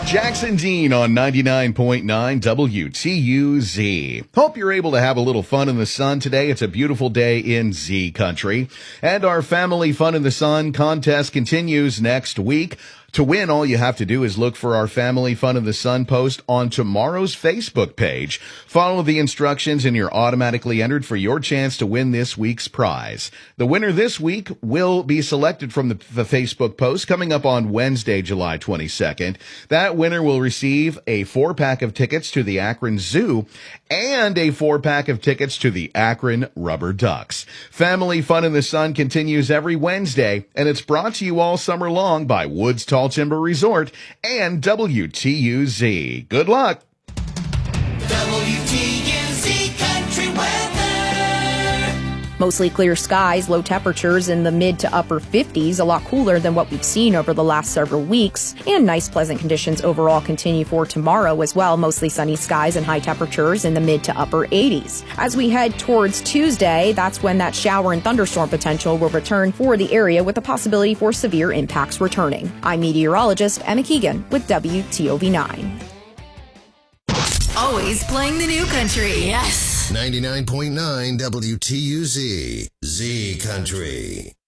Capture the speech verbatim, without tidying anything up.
Jackson Dean on ninety-nine point nine W T U Z. Hope you're able to have a little fun in the sun today. It's a beautiful day in Z country. And our Family Fun in the Sun contest continues next week. To win, all you have to do is look for our Family Fun in the Sun post on tomorrow's Facebook page. Follow the instructions and you're automatically entered for your chance to win this week's prize. The winner this week will be selected from the, the Facebook post coming up on Wednesday, July twenty-second. That winner will receive a four-pack of tickets to the Akron Zoo and a four-pack of tickets to the Akron Rubber Ducks. Family Fun in the Sun continues every Wednesday, and it's brought to you all summer long by Woods Tall Timber Resort and W T U Z. Good luck. W T U Z Country Weather. Mostly clear skies, low temperatures in the mid to upper fifties, a lot cooler than what we've seen over the last several weeks. And nice, pleasant conditions overall continue for tomorrow as well. Mostly sunny skies and high temperatures in the mid to upper eighties. As we head towards Tuesday, that's when that shower and thunderstorm potential will return for the area with the possibility for severe impacts returning. I'm meteorologist Emma Keegan with W T O V nine. Always playing the new country. Yes. ninety-nine point nine W T U Z. Z Country.